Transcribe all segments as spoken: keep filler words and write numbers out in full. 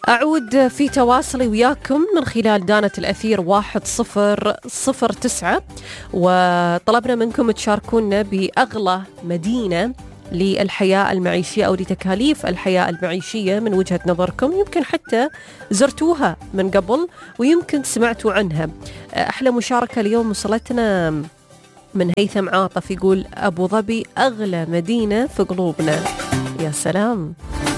أعود في تواصلي وياكم من خلال دانة الأثير واحد صفر صفر تسعة، وطلبنا منكم تشاركونا بأغلى مدينة للحياة المعيشية أو لتكاليف الحياة المعيشية من وجهة نظركم. يمكن حتى زرتوها من قبل ويمكن سمعتوا عنها. أحلى مشاركة اليوم وصلتنا من هيثم عاطف، يقول أبو ظبي أغلى مدينة في قلوبنا. يا سلام.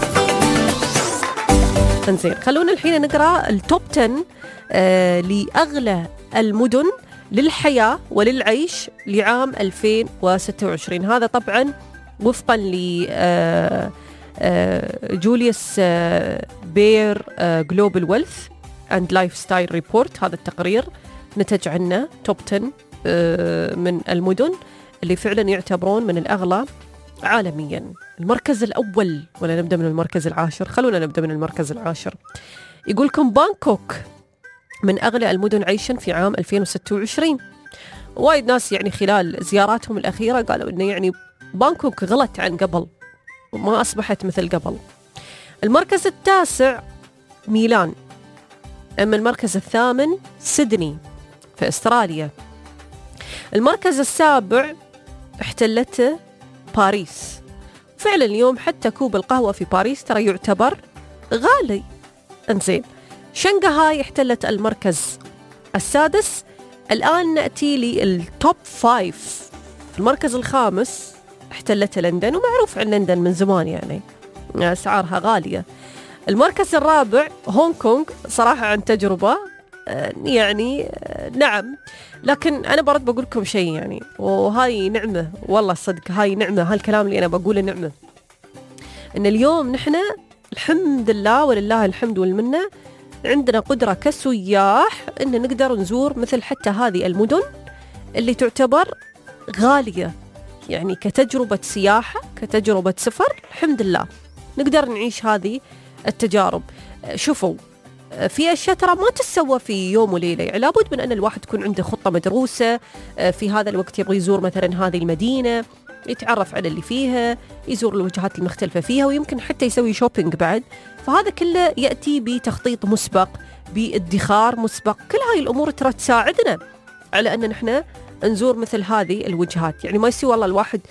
انزين، خلونا الحين نقرأ التوب عشرة آه لأغلى المدن للحياة وللعيش لعام ألفين وستة وعشرين. هذا طبعا وفقا ل آه آه جوليوس آه بير آه جلوبال ويلث اند لايف ستايل ريبورت. هذا التقرير نتج عنه توب عشرة آه من المدن اللي فعلا يعتبرون من الأغلى عالميا. المركز الأول، ولا نبدأ من المركز العاشر؟ خلونا نبدأ من المركز العاشر. يقولكم بانكوك من أغلى المدن عيشا في عام ألفين وستة وعشرين. وايد ناس يعني خلال زياراتهم الأخيرة قالوا إنه يعني بانكوك غلط عن قبل وما أصبحت مثل قبل. المركز التاسع ميلان. أما المركز الثامن سيدني في أستراليا. المركز السابع احتلته باريس. فعلا اليوم حتى كوب القهوة في باريس ترى يعتبر غالي. انزين، شنغهاي احتلت المركز السادس. الآن نأتي للتوب فايف. في المركز الخامس احتلت لندن، ومعروف عن لندن من زمان يعني أسعارها غالية. المركز الرابع هونغ كونغ، صراحة عن تجربة يعني نعم، لكن أنا برد بقول لكم شيء يعني، وهاي نعمة والله صدق، هاي نعمة، هالكلام اللي أنا بقوله نعمة، إن اليوم نحن الحمد لله ولله الحمد والمنة عندنا قدرة كسياح إن نقدر نزور مثل حتى هذه المدن اللي تعتبر غالية، يعني كتجربة سياحة كتجربة سفر الحمد لله نقدر نعيش هذه التجارب. شوفوا، في أشياء ترى ما تسوى في يوم وليلة، يعني لابد من أن الواحد تكون عنده خطة مدروسة. في هذا الوقت يبغى يزور مثلا هذه المدينة، يتعرف على اللي فيها، يزور الوجهات المختلفة فيها، ويمكن حتى يسوي شوبينج بعد. فهذا كله يأتي بتخطيط مسبق، بادخار مسبق. كل هاي الأمور ترى تساعدنا على أن نحن نزور مثل هذه الوجهات. يعني ما يصير والله الواحد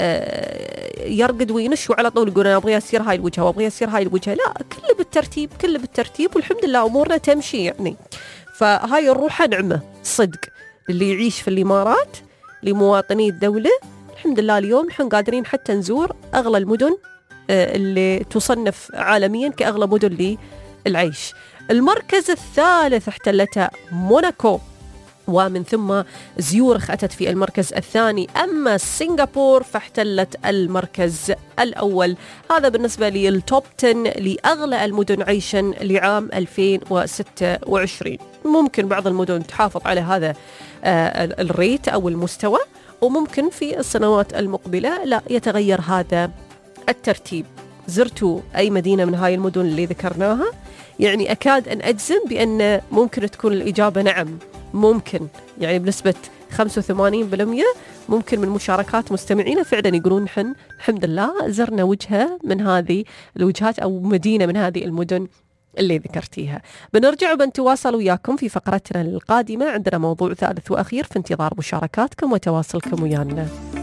يرقد وينش وعلى طول يقول أنا أبغى أسير هاي الوجهة وأبغى أسير هاي الوجهة. لا، كله بالترتيب، كله بالترتيب، والحمد لله أمورنا تمشي يعني. فهاي الروحة نعمة صدق اللي يعيش في الإمارات لمواطني الدولة. الحمد لله اليوم نحن قادرين حتى نزور أغلى المدن اللي تصنف عالميا كأغلى مدن للعيش. المركز الثالث احتلتها موناكو، ومن ثم زيورخ أتت في المركز الثاني. أما سنغافور فاحتلت المركز الأول. هذا بالنسبة لي التوب عشرة لأغلى المدن عيشا لعام ألفين وستة وعشرين. ممكن بعض المدن تحافظ على هذا الريت أو المستوى، وممكن في السنوات المقبلة لا يتغير هذا الترتيب. زرتوا أي مدينة من هاي المدن اللي ذكرناها؟ يعني أكاد أن أجزم بأن ممكن تكون الإجابة نعم، ممكن يعني بنسبة خمسة وثمانين بالمئة ممكن من مشاركات مستمعين فعلا يقولون نحن الحمد لله زرنا وجهة من هذه الوجهات أو مدينة من هذه المدن اللي ذكرتيها. بنرجع وبنتواصل وياكم في فقرتنا القادمة. عندنا موضوع ثالث وأخير في انتظار مشاركاتكم وتواصلكم ويانا.